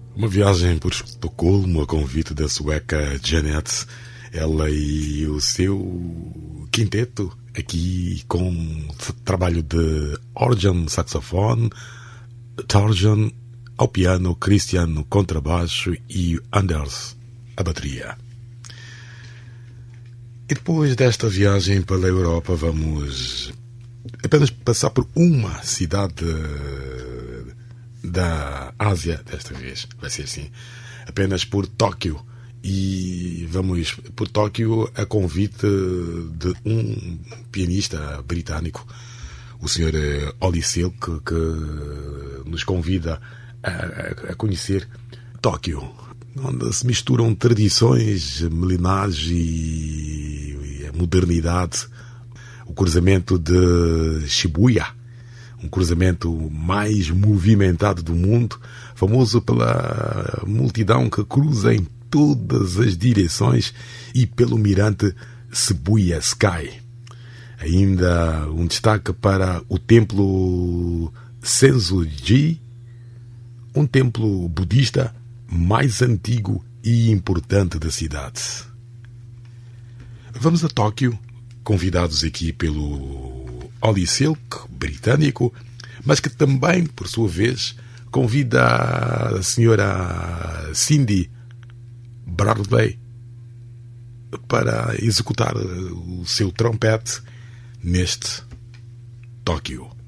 Uma viagem por Estocolmo a convite da sueca Jeanette, ela e o seu quinteto, aqui com trabalho de Örjan saxofone, Torjan ao piano, Christian no contrabaixo e Anders a bateria. E depois desta viagem pela Europa vamos apenas passar por uma cidade da Ásia, desta vez vai ser assim, apenas por Tóquio, e vamos por Tóquio a convite de um pianista britânico, o Sr. Ollie Silk, que nos convida a conhecer Tóquio, onde se misturam tradições milenares e a modernidade, o cruzamento de Shibuya, um cruzamento mais movimentado do mundo, famoso pela multidão que cruza em todas as direções e pelo mirante Shibuya Sky. Ainda um destaque para o templo Sensoji, um templo budista mais antigo e importante da cidade. Vamos a Tóquio, convidados aqui pelo Ollie Silk, britânico, mas que também, por sua vez, convida a senhora Cindy Bradley para executar o seu trompete neste Tóquio.